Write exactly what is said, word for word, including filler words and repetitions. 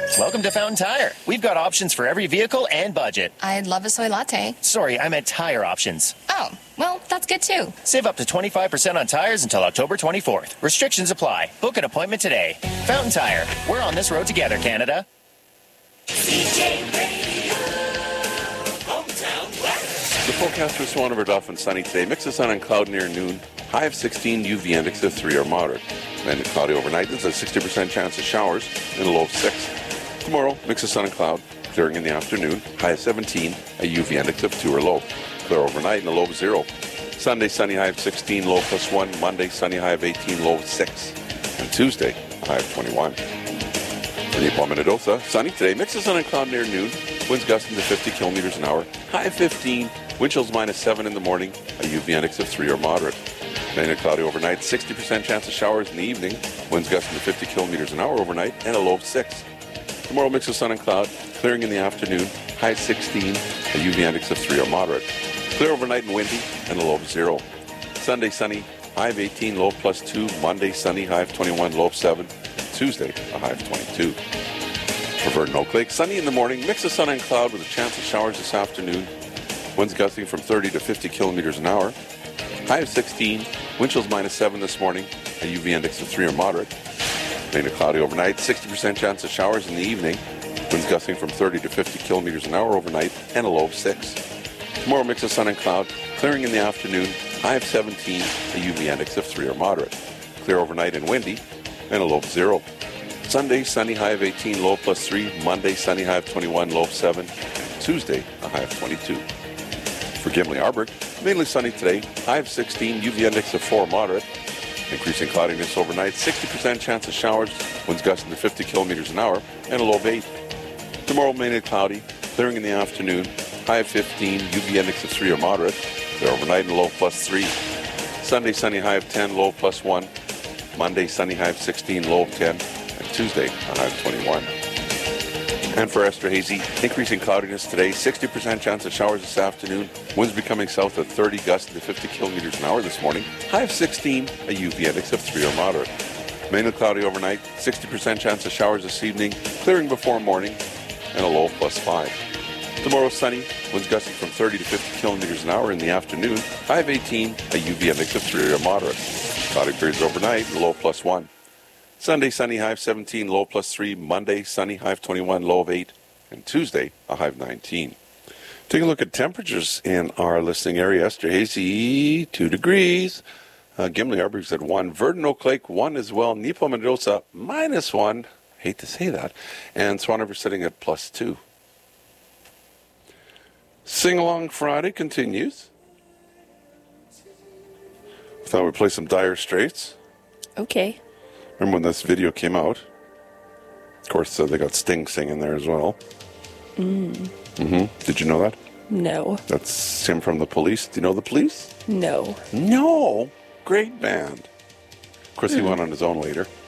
Welcome to Fountain Tire. We've got options for every vehicle and budget. I'd love a soy latte. Sorry, I meant tire options. Oh, well, that's good too. Save up to twenty-five percent on tires until October twenty-fourth. Restrictions apply. Book an appointment today. Fountain Tire. We're on this road together, Canada. C J Radio, Hometown West. The forecast for Swan River Dauphin sunny today. Mix of sun and cloud near noon. High of sixteen, U V index of three or moderate. Then cloudy overnight. There's a sixty percent chance of showers and a low of six. Tomorrow, mix of sun and cloud. Clearing in the afternoon. High of seventeen, a U V index of two or low. Clear overnight and a low of zero. Sunday, sunny high of sixteen, low plus one. Monday, sunny high of eighteen, low of six. And Tuesday, high of twenty-one. For the Mendoza, sunny today. Mix of sun and cloud near noon. Winds gusting to fifty kilometers an hour. High of fifteen. Wind chills minus seven in the morning. A U V index of three or moderate. Mainly cloudy overnight. sixty percent chance of showers in the evening. Winds gusting to fifty kilometers an hour overnight. And a low of six. Tomorrow, mix of sun and cloud. Clearing in the afternoon. High of sixteen. A U V index of three or moderate. Clear overnight and windy. And a low of zero. Sunday, sunny. High of eighteen. Low of plus two. Monday, sunny. High of twenty-one. Low of seven. Tuesday, a high of twenty-two. For Verdon Oak Lake, sunny in the morning. Mix of sun and cloud with a chance of showers this afternoon. Winds gusting from thirty to fifty kilometers an hour. High of sixteen. Wind chills minus seven this morning. A U V index of three or moderate. Mainly cloudy overnight. sixty percent chance of showers in the evening. Winds gusting from thirty to fifty kilometers an hour overnight. And a low of six. Tomorrow, mix of sun and cloud. Clearing in the afternoon. High of seventeen. A U V index of three or moderate. Clear overnight and windy. And a low of zero. Sunday, sunny high of eighteen, low plus three. Monday, sunny high of twenty-one, low of seven. Tuesday, a high of twenty-two. For Gimli Arborg, mainly sunny today. High of sixteen, U V index of four, moderate. Increasing cloudiness overnight. sixty percent chance of showers. Winds gusting to fifty kilometers an hour. And a low of eight. Tomorrow, mainly cloudy. Clearing in the afternoon. High of fifteen, U V index of three or moderate. Clear overnight and low plus three. Sunday, sunny high of ten, low plus one. Monday, sunny high of sixteen, low of ten. And Tuesday, a high of twenty-one. And for Esterhazy, increasing cloudiness today. sixty percent chance of showers this afternoon. Winds becoming south of thirty, gusting to fifty kilometers an hour this morning. High of sixteen, a U V index of three or moderate. Mainly cloudy overnight. sixty percent chance of showers this evening. Clearing before morning. And a low of plus five. Tomorrow, sunny. Winds gusting from thirty to fifty kilometers an hour in the afternoon. High of eighteen, a U V index of three or moderate. Cloudy periods overnight, low plus one. Sunday, sunny, high of seventeen, low plus three. Monday, sunny, high of twenty-one, low of eight. And Tuesday, a high of nineteen. Take a look at temperatures in our listening area. Esterhazy, two degrees. Uh, Gimli Arborg's at one. Verdon Oak Lake, one as well. Nepo Mendoza, minus one. Hate to say that. And Swan River sitting at plus two. Sing Along Friday continues. Thought we'd play some Dire Straits. Okay. Remember when this video came out? Of course, uh, they got Sting singing there as well. Mm. Mm-hmm. Did you know that? No. That's him from The Police. Do you know The Police? No. No. Great band. Of course, he Mm. went on his own later.